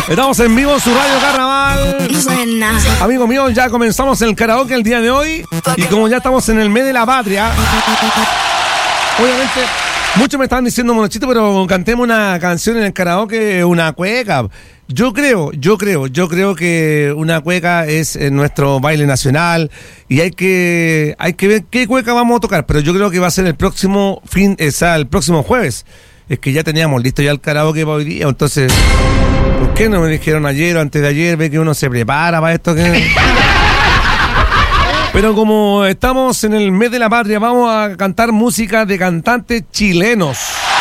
Estamos en vivo en su radio Carnaval. Amigos míos, ya comenzamos el karaoke el día de hoy. Y como ya estamos en el mes de la patria, obviamente muchos me estaban diciendo, Monochito, pero cantemos una canción en el karaoke, una cueca. Yo creo que una cueca es nuestro baile nacional y hay que ver qué cueca vamos a tocar, pero yo creo que va a ser el próximo el próximo jueves. Es que ya teníamos listo ya el karaoke para hoy día, entonces, ¿por qué no me dijeron ayer o antes de ayer? Ve que uno se prepara para esto. Pero como estamos en el mes de la patria, vamos a cantar música de cantantes chilenos.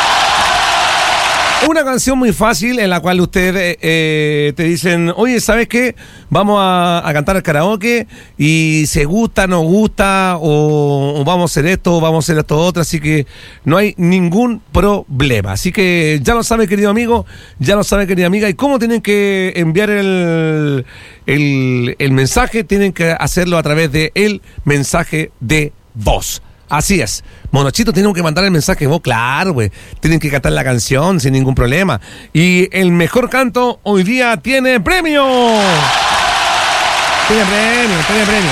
Una canción muy fácil en la cual ustedes te dicen, oye, ¿sabes qué? Vamos a cantar el karaoke y se gusta, nos gusta, o vamos a hacer esto, o vamos a hacer esto otro, así que no hay ningún problema. Así que ya lo sabe, querido amigo, ya lo sabe, querida amiga, y cómo tienen que enviar el mensaje, tienen que hacerlo a través de el mensaje de voz. Así es. Monochito, tenemos que mandar el mensaje de voz, claro, güey. Tienen que cantar la canción sin ningún problema. Y el mejor canto hoy día tiene premio. Tiene premio.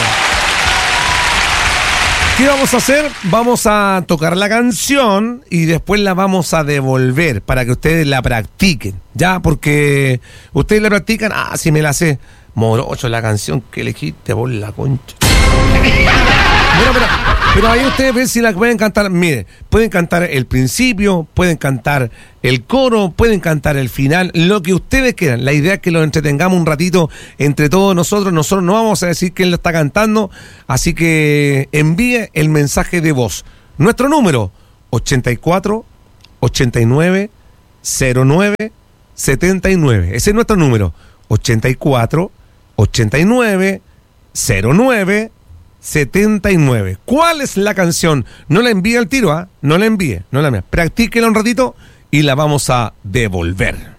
¿Qué vamos a hacer? Vamos a tocar la canción y después la vamos a devolver para que ustedes la practiquen. Ya, porque ustedes la practican. Ah, si me la sé. Morocho, la canción que elegiste por la concha. Pero ahí ustedes ven si la pueden cantar. Mire, pueden cantar el principio, pueden cantar el coro, pueden cantar el final, lo que ustedes quieran. La idea es que lo entretengamos un ratito entre todos nosotros. Nosotros no vamos a decir quién lo está cantando, así que envíe el mensaje de voz. Nuestro número, 84 89 09 79. Ese es nuestro número, 84 89 09 79. ¿Cuál es la canción? No la envíe al tiro, no la envíe. Practíquela un ratito y la vamos a devolver.